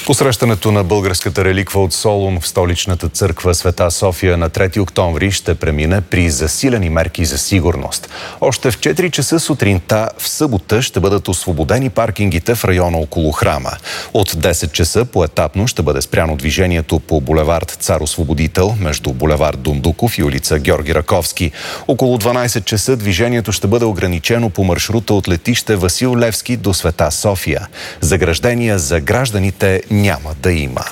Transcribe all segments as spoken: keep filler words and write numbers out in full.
Посрещането на българската реликва от Солун в столичната църква Света София на трети октомври ще премине при засилени мерки за сигурност. Още в четири часа сутринта в събота ще бъдат освободени паркингите в района около храма. От десет часа поетапно ще бъде спряно движението по булевард Цар Освободител между булевард Дондуков и улица Георги Раковски. Около дванадесет часа движението ще бъде ограничено по маршрута от летище Васил Левски до Света София. Заграждения за гражданите няма да има.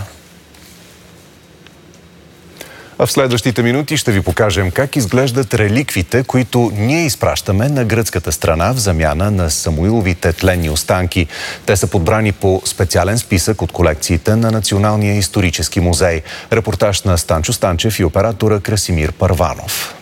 А в следващите минути ще ви покажем как изглеждат реликвите, които ние изпращаме на гръцката страна в замяна на Самуиловите тленни останки. Те са подбрани по специален списък от колекциите на Националния исторически музей. Репортаж на Станчо Станчев и оператора Красимир Парванов.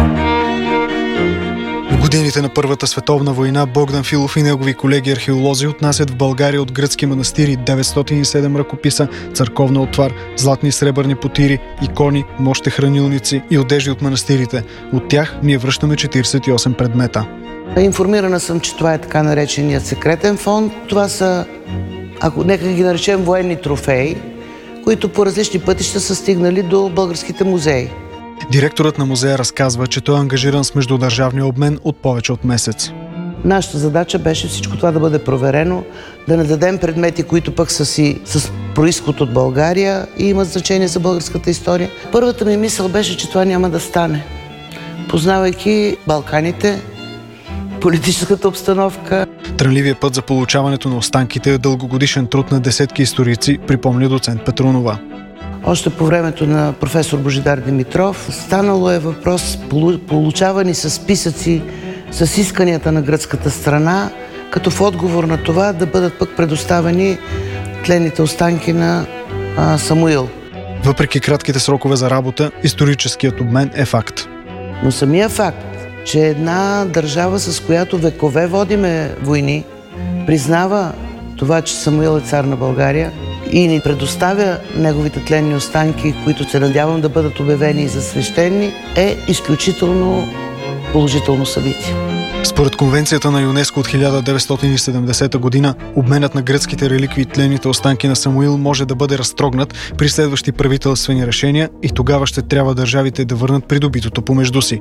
В годините на Първата световна война Богдан Филов и негови колеги археолози отнасят в България от гръцки манастири деветстотин и седем ръкописа, църковна отвар, златни и сребърни потири, икони, мощехранилници и одежди от манастирите. От тях ние връщаме четиридесет и осем предмета. Информирана съм, че това е така нареченият секретен фонд. Това са, ако нека ги наречем, военни трофеи, които по различни пътища са стигнали до българските музеи. Директорът на музея разказва, че той е ангажиран с междудържавния обмен от повече от месец. Нашата задача беше всичко това да бъде проверено, да не дадем предмети, които пък са си с произход от България и имат значение за българската история. Първата ми мисъл беше, че това няма да стане. Познавайки Балканите, политическата обстановка. Трънливият път за получаването на останките е дългогодишен труд на десетки историци, припомня доцент Петрунова. Още по времето на професор Божидар Димитров станало е въпрос получавани с списъци с исканията на гръцката страна, като в отговор на това да бъдат пък предоставени тленните останки на а, Самуил. Въпреки кратките срокове за работа, историческият обмен е факт. Но самия факт, че една държава, с която векове водиме войни, признава това, че Самуил е цар на България и ни предоставя неговите тленни останки, които се надявам да бъдат обявени за свещени, е изключително положително събитие. Според Конвенцията на ЮНЕСКО от хиляда деветстотин и седемдесета година, обменът на гръцките реликви и тленните останки на Самуил може да бъде разтрогнат при следващи правителствени решения и тогава ще трябва държавите да върнат придобитото помежду си.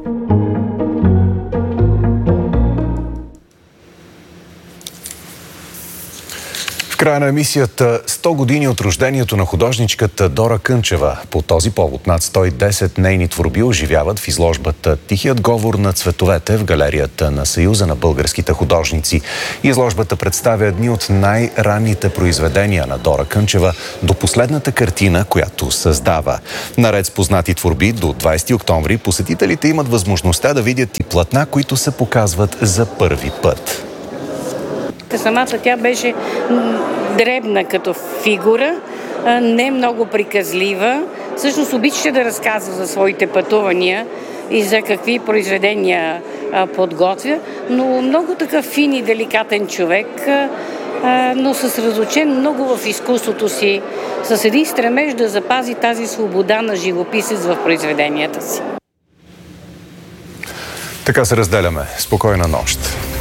В края на емисията сто години от рождението на художничката Дора Кънчева. По този повод над сто и десет нейни творби оживяват в изложбата «Тихият говор на цветовете» в галерията на Съюза на българските художници. Изложбата представя едни от най-ранните произведения на Дора Кънчева до последната картина, която създава. Наред с познати творби, до двадесети октомври посетителите имат възможността да видят и платна, които се показват за първи път. Самата тя беше дребна като фигура, не много приказлива. Всъщност обичаше да разказва за своите пътувания и за какви произведения подготвя, но много такъв фин и деликатен човек, но съсредоточен много в изкуството си, с един стремеж да запази тази свобода на живописец в произведенията си. Така се разделяме. Спокойна нощ!